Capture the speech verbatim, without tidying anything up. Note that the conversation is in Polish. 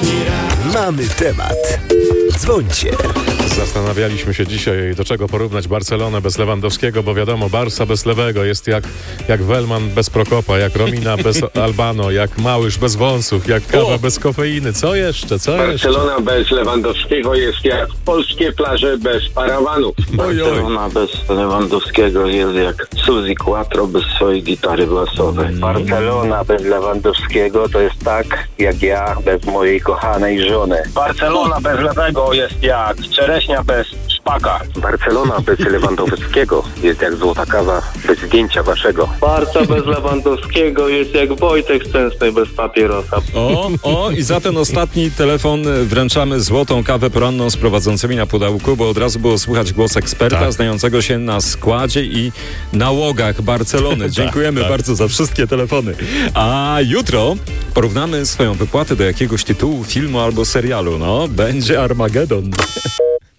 Mamy temat. Dzwońcie. Zastanawialiśmy się dzisiaj, do czego porównać Barcelonę bez Lewandowskiego, bo wiadomo, Barsa bez Lewego jest jak, jak Wellman bez Prokopa, jak Romina bez Albano, jak Małysz bez wąsów, jak kawa bez kofeiny. Co jeszcze? Co Barcelona jeszcze? bez Lewandowskiego jest jak polskie plaże bez parawanów. Barcelona bez Lewandowskiego jest jak Suzy Quattro bez swojej gitary basowej. Mm. Barcelona bez Lewandowskiego to jest tak jak ja bez mojej kochanej żony. Barcelona bez Lewego jest jak czereśnia bez szpaka. Barcelona bez Lewandowskiego jest jak złota kawa bez zdjęcia waszego. Barca bez Lewandowskiego jest jak Wojtek Szczęsny bez papierosa. O, o, i za ten ostatni telefon wręczamy złotą kawę poranną z prowadzącymi na pudełku, bo od razu było słychać głos eksperta Tak. znającego się na składzie i nałogach Barcelony. Dziękujemy tak. bardzo za wszystkie telefony. A jutro porównamy swoją wypłatę do jakiegoś tytułu filmu albo serialu. No, będzie Armagedon.